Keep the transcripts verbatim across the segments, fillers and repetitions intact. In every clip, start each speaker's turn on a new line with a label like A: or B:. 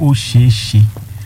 A: ó ṣeé ṣe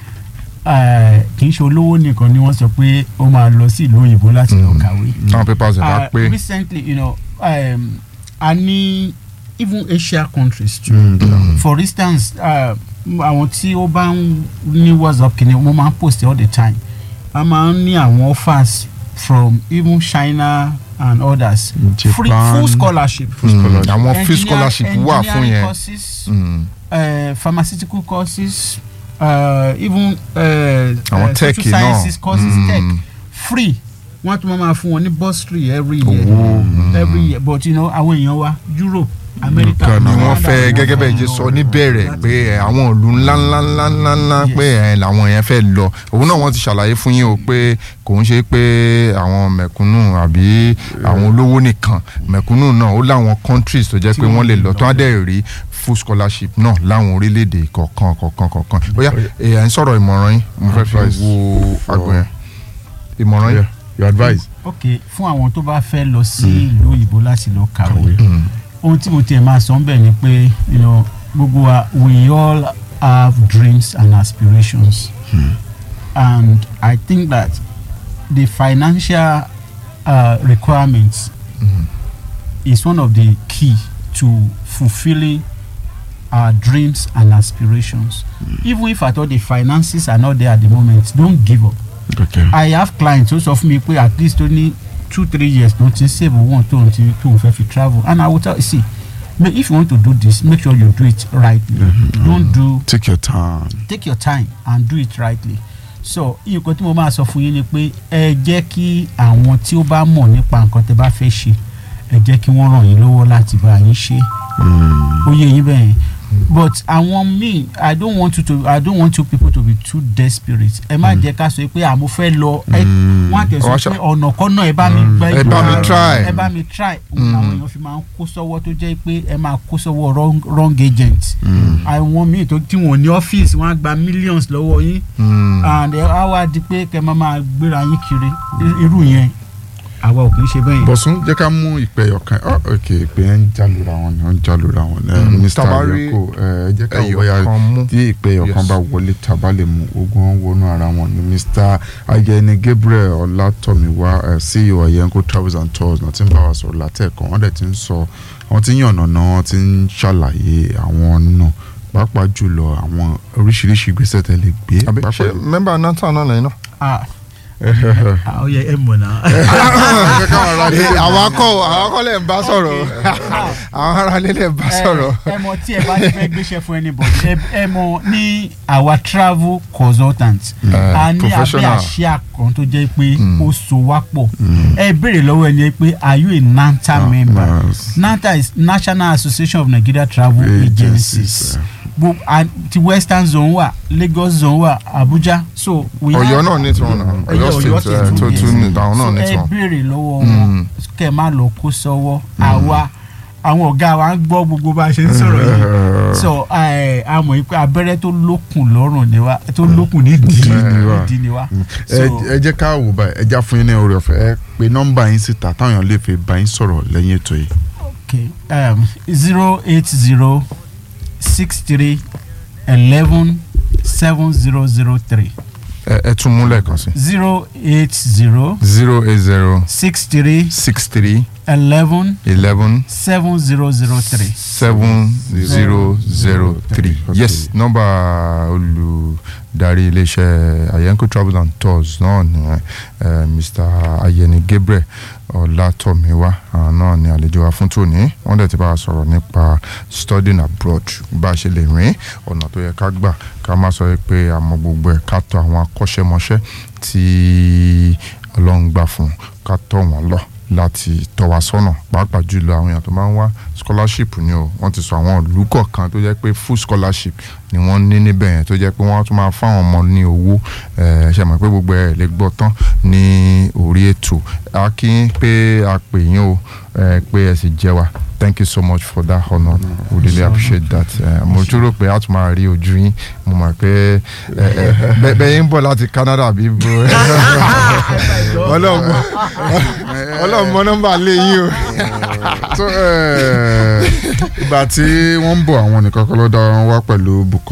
A: kì í ṣe olówó nìkan ni wọ́n sọ pé ó máa lọ sí ìlú òyìnbó láti lọ kàwé.
B: àwọn papers ẹ̀ bá pé.
A: recently you know um, a ní even Asia countries too.
B: Mm, yeah.
A: For instance àwọn tí ó bá ń ní WhatsApp kìíní wọ́n máa ń post all the time a máa ń ní àwọn offers from even China and others.
B: Japan.
A: Free full scholarship.
B: àwọn mm, free scholarship wà fún yẹn.
A: courses, mm. uh, pharmaceutical courses uh, even uh,
B: uh,
A: social sciences
B: no.
A: courses mm. tech free wọ́n tún máa fún wọn ní bursary every year oh, mm. every year but you know àwọn èèyàn wa Europe America
B: kan ni wọ́n fẹ́ gẹ́gẹ́ bẹ́ẹ̀ jẹ́ sọ níbẹ̀rẹ̀ pé àwọn ìlú ńlá ńlá ńlá ńlá ńlá pé làwọn yẹn fẹ́ lọ òun náà wọ́n ti ṣàlàyé fún yín o pé kò ń ṣe pé àwọn mẹ̀kúnnù àbí àwọn olówó nìkan mẹ̀kúnnù náà ó láwọn countries tó jẹ́ pé wọ́n lè lọ tó á dẹ̀ rí full scholarship náà láwọn orílẹ̀-èdè kọ̀ọ̀kan kọ̀ọ̀kan kọ̀ọ̀kan bóyá ẹ̀ ń sọ̀rọ̀ ìmọ̀ràn yín mo fẹ́ fi wo àgbọn yẹn ìmọ̀ràn yín your advice.
A: ok fún àwọn tó bá fẹ́ lọ sí ìlú òyìnbó láti lọ kàwé ohun tí mo tiẹ̀ máa sọ ń bẹ̀ ni pé you know gbogbo wa we all have dreams and aspirations hmm. and I think that the financial uh, requirements hmm. is one of the key to fulfilling our dreams and aspirations. Hmm. Even if at all the finances are not there at the moment, don't give up.
B: Okay.
A: I have clients who offer me pay at least only two three years don't save one to until to if you travel, and I will tell you, see, if you want to do this, make sure you do it rightly. Mm-hmm. Don't do
B: take your time.
A: Take your time and do it rightly. So nǹkan tí mo máa sọ fún yín ni pé ẹ jẹ́ kí àwọn tí ó bá mọ̀ nípa nǹkan tẹ́ bá fẹ́ ṣe ẹ jẹ́ kí wọ́n ràn yín lọ́wọ́ láti bá yín ṣe. Ó yé yín bẹ́ẹ̀. But àwọn míì I don't want you to I don't want you people to be too desperate. Ẹ má jẹ́ ká sọ pé àmọ́ fẹ́ lọ ẹ wọ́n á tẹ̀sán pé ọ̀nà kan náà ẹ bá mi gbẹ́
B: ẹ bá mi try
A: ẹ bá mi try. Àwọn èèyàn fi máa ń kó sọ́wọ́ tó jẹ́ pé ẹ máa kó sọ́wọ́ wrong wrong agent. Àwọn míì tó tí wọ́n ní ọ́fíìsì wọ́n á gba millions lọ́wọ́ yín and ẹ á wá di pé kẹ́ máa máa gbéra yín kiri irú yẹn àwa ò kì í ṣe bẹ́ẹ̀ yẹn.
C: Bọ̀sún jẹ́ ká mú ìpè ọ̀kan ọ́ ok ìpè yẹn ń jálura wọn ni ó ń jálura wọn ni Mr. Ayoko ẹ jẹ́ ká wọ́ya tí ìpè ọ̀kan bá wọlé tàbá lè mú ogun wọnú ara wọn ni Mr. Ayeni Gabriel Ọlátọ̀míwá C E O Ayenko Travels and Tours náà ti ń bá wa sọ̀rọ̀ látẹ̀kọ̀ wọ́n dẹ̀ ti ń sọ wọ́n ti ń yànnà náà wọ́n ti ń ṣàlàyé àwọn náà pàápàá jùlọ àwọn oríṣiríṣi ìgbésẹ̀ tẹ́ lè gbé.
B: àbí ṣe mẹ́mbà náà náà lẹ́yìn náà.
A: ó yẹ ẹ mọ̀ náà.
B: àwọn akọ àwọn akọ lè bá sọ̀rọ̀ àwọn ará lè lè bá sọ̀rọ̀.
A: ẹ mọ̀ tí ẹ bá ti fẹ́ gbéṣẹ́ fún anybody ẹ mọ̀ ní our travel consultant a ní abẹ́ àṣẹ kan tó jẹ́ pé ó so wá pọ̀ ẹ béèrè lọ́wọ́ ẹni pé are you a NANTA member? NANTA is National Association of Nigeria Travel Agencies. Bo ti Western Zone wa Lagos Zone wa Abuja so we have
B: Ọ̀yọ́ náà ní tiwọn náà Ọ̀yọ́ state tó tún ní àwọn náà ní tiwọn.
A: ẹ béèrè lọ́wọ́ wọn kẹ́ má lọ kó sọ́wọ́ àwa àwọn ọ̀gá wa ń gbọ́ gbogbo bá a ṣe ń sọ̀rọ̀ yìí so a mọ̀ pé abẹ́rẹ́ tó lókun lọ́rùn ni wa tó lókun ní ìdí ni wa.
C: ẹ jẹ́ ká wò báyìí ẹ já fún yín ní oore ọ̀fẹ́ ẹ pé nọ́mbà yín síta táwọn èèyàn lè fi bá yín sọ̀rọ̀ lẹ́yìn ètò yìí.
A: okay um, zero eight zero six three eleven seven zero zero three.
B: ẹ tún mú lẹ́ẹ̀kan sí.
A: zero eight zero.
B: zero eight zero.
A: six three.
B: six three.
A: eleven.
B: eleven.
A: seven zero zero three.
B: seven zero zero three. yes nọ́mbà olùdarí iléeṣẹ́ Ayenko Travels and Tours náà ni Mr. Ayeni Gabriel Ọlátọ̀míwá náà ni àlejò wa fún tòní wọ́n dẹ̀ ti bá a sọ̀rọ̀ nípa studying abroad bá a ṣe lè rìn ọ̀nà tó yẹ ká gbà ká má sọ pé àmọ́ gbogbo ẹ̀ ká tọ̀ àwọn akọ́ṣẹ́mọṣẹ́ tí Ọlọ́run gbà fún ká tọ̀ wọ́n lọ láti tọ́ wa sọ́nà pàápàá jùlọ àwọn èèyàn tó máa ń wá scholarship ni o wọ́n ti sọ àwọn ìlú kọ̀ọ̀kan tó jẹ́ pé full scholarship ni wọ́n ní níbẹ̀ yẹn tó jẹ́ pé wọ́n tún máa fáwọn ọmọ ní owó ṣe mọ̀ pé gbogbo ẹ̀ lè gbọ́ tán ní orí ètò a kí n pé a pè yín o pé ẹ sì jẹ́ wa thank you so much for that honour we really appreciate that mo tún rò pé a tún máa rí ojú yín mo mọ̀ pé bẹ́ẹ̀ yín bọ̀ láti Canada bí bro ọlọ́mọ nọ́mbà lé yín o.
C: ìgbà tí wọ́n ń bọ̀ àwọn nìkan kọ́ ló dá wọn wá pẹ̀lú Bukola.